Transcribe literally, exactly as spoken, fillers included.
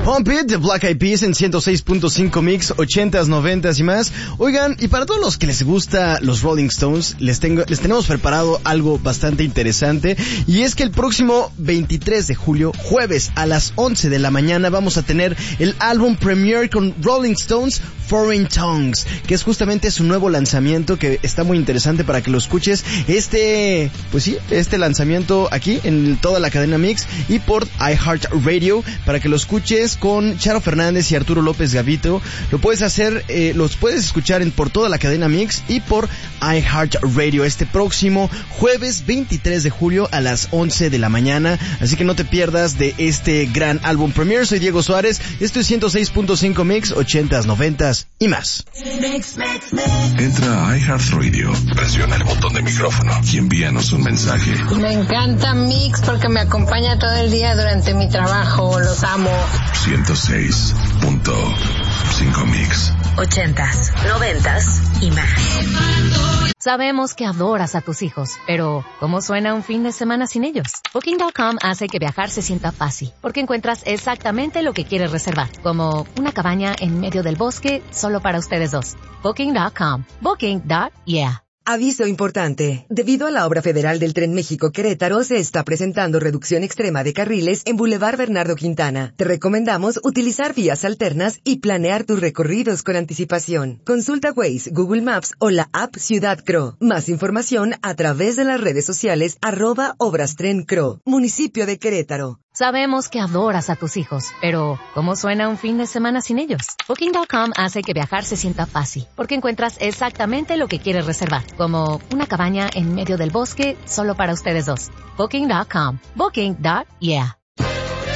Pump It de Black Eyed Peas en ciento seis punto cinco Mix, ochentas, noventas y más. Oigan, y para todos los que les gusta los Rolling Stones, les tengo, les tenemos preparado algo bastante interesante, y es que el próximo veintitrés de julio, jueves a las once de la mañana, vamos a tener el álbum premiere con Rolling Stones, Foreign Tongues, que es justamente su nuevo lanzamiento, que está muy interesante para que lo escuches. Este, pues sí, este lanzamiento aquí en toda la cadena Mix y por iHeartRadio, para que lo escuches con Charo Fernández y Arturo López Gavito. Lo puedes hacer, eh, los puedes escuchar en por toda la cadena Mix y por iHeartRadio este próximo jueves veintitrés de julio a las once de la mañana. Así que no te pierdas de este gran álbum premiere. Soy Diego Suárez. Esto es ciento seis punto cinco Mix, ochentas, noventas y más. Entra a iHeartRadio, presiona el botón de micrófono y envíanos un mensaje. Me encanta Mix porque me acompaña todo el día durante mi trabajo. Los amo. ciento seis punto cinco Mix. Ochentas, noventas y más. Sabemos que adoras a tus hijos, pero ¿cómo suena un fin de semana sin ellos? Booking punto com hace que viajar se sienta fácil, porque encuentras exactamente lo que quieres reservar, como una cabaña en medio del bosque solo para ustedes dos. Booking punto com. Booking. Yeah. Aviso importante. Debido a la obra federal del Tren México-Querétaro, se está presentando reducción extrema de carriles en Boulevard Bernardo Quintana. Te recomendamos utilizar vías alternas y planear tus recorridos con anticipación. Consulta Waze, Google Maps o la app Ciudad Cro. Más información a través de las redes sociales arroba Obras Tren Cro, municipio de Querétaro. Sabemos que adoras a tus hijos, pero ¿cómo suena un fin de semana sin ellos? Booking punto com hace que viajar se sienta fácil, porque encuentras exactamente lo que quieres reservar, como una cabaña en medio del bosque solo para ustedes dos. Booking punto com. Booking. Yeah.